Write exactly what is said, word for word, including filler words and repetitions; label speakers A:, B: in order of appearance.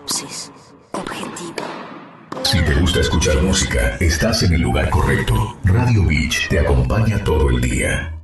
A: Sinapsis. Objetivo.
B: Si te gusta escuchar música, estás en el lugar correcto. Radio Beach te acompaña todo el día.